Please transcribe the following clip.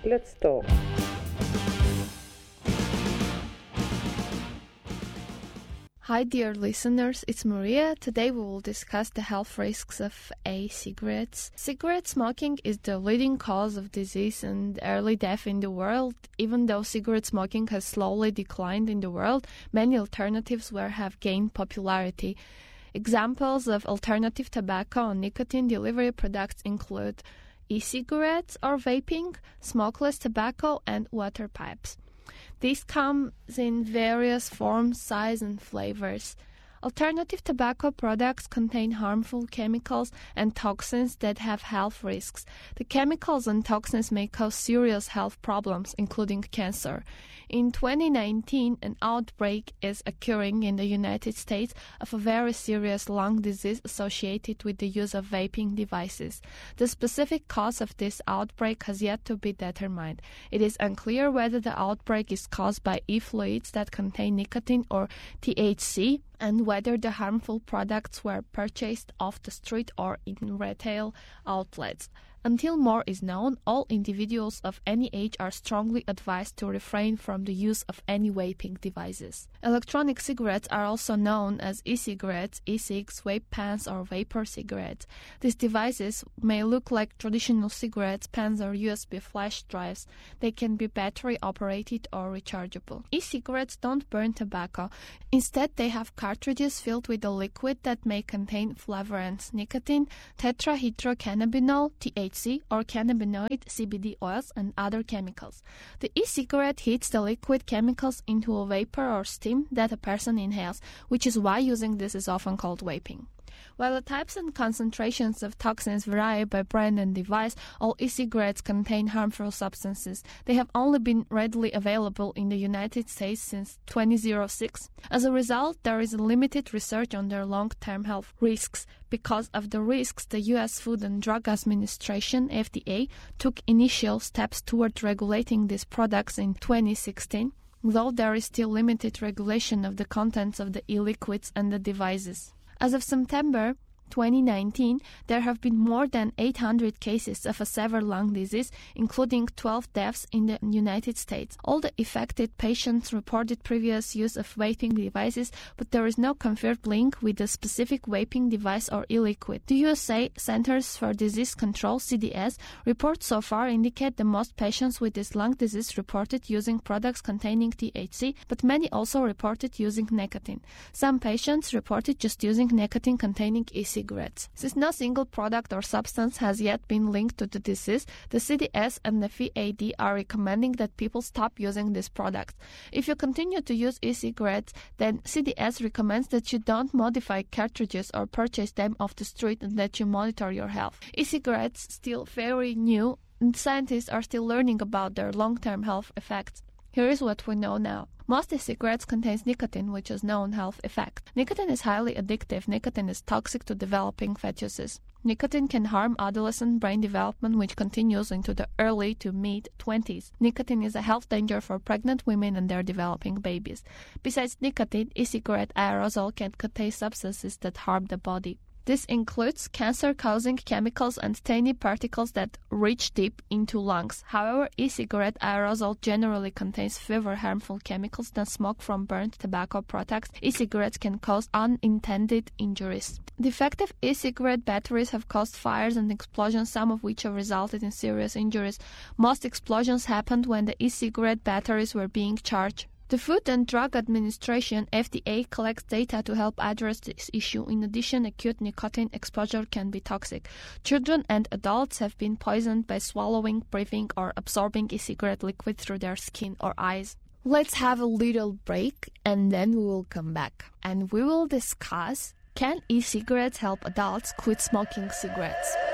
Let's talk. Hi dear listeners, it's Maria. Today we will discuss the health risks of e-cigarettes. Cigarette smoking is the leading cause of disease and early death in the world. Even though cigarette smoking has slowly declined in the world, many alternatives have gained popularity. Examples of alternative tobacco and nicotine delivery products include e-cigarettes or vaping, smokeless tobacco, and water pipes. These come in various forms, sizes, and flavors. Alternative tobacco products contain harmful chemicals and toxins that have health risks. The chemicals and toxins may cause serious health problems, including cancer. In 2019, an outbreak is occurring in the United States of a very serious lung disease associated with the use of vaping devices. The specific cause of this outbreak has yet to be determined. It is unclear whether the outbreak is caused by e-fluids that contain nicotine or THC, and whether the harmful products were purchased off the street or in retail outlets. Until more is known, all individuals of any age are strongly advised to refrain from the use of any vaping devices. Electronic cigarettes are also known as e-cigarettes, e-cigs, vape pens, or vapor cigarettes. These devices may look like traditional cigarettes, pens, or USB flash drives. They can be battery-operated or rechargeable. E-cigarettes don't burn tobacco. Instead, they have cartridges filled with a liquid that may contain flavorants, nicotine, tetrahydrocannabinol, THC, or cannabinoid CBD oils, and other chemicals. The e-cigarette heats the liquid chemicals into a vapor or steam that a person inhales, which is why using this is often called vaping. While the types and concentrations of toxins vary by brand and device, all e-cigarettes contain harmful substances. They have only been readily available in the United States since 2006. As a result, there is limited research on their long-term health risks. Because of the risks, the U.S. Food and Drug Administration, FDA, took initial steps toward regulating these products in 2016, though there is still limited regulation of the contents of the e-liquids and the devices. As of September 2019, there have been more than 800 cases of a severe lung disease, including 12 deaths in the United States. All the affected patients reported previous use of vaping devices, but there is no confirmed link with a specific vaping device or e-liquid. The USA Centers for Disease Control, CDC, reports so far indicate that most patients with this lung disease reported using products containing THC, but many also reported using nicotine. Some patients reported just using nicotine-containing e-cigarettes. Since no single product or substance has yet been linked to the disease, the CDC and the VAD are recommending that people stop using these products. If you continue to use e-cigarettes, then CDC recommends that you don't modify cartridges or purchase them off the street and that you monitor your health. E-cigarettes still very new, and scientists are still learning about their long-term health effects. Here is what we know now. Most e-cigarettes contains nicotine, which has known health effect. Nicotine is highly addictive. Nicotine is toxic to developing fetuses. Nicotine can harm adolescent brain development, which continues into the early to mid-20s. Nicotine is a health danger for pregnant women and their developing babies. Besides nicotine, e-cigarette aerosol can contain substances that harm the body. This includes cancer-causing chemicals and tiny particles that reach deep into lungs. However, e-cigarette aerosol generally contains fewer harmful chemicals than smoke from burnt tobacco products. E-cigarettes can cause unintended injuries. Defective e-cigarette batteries have caused fires and explosions, some of which have resulted in serious injuries. Most explosions happened when the e-cigarette batteries were being charged. The Food and Drug Administration, FDA, collects data to help address this issue. In addition, acute nicotine exposure can be toxic. Children and adults have been poisoned by swallowing, breathing, or absorbing e-cigarette liquid through their skin or eyes. Let's have a little break and then we will come back. And we will discuss, can e-cigarettes help adults quit smoking cigarettes?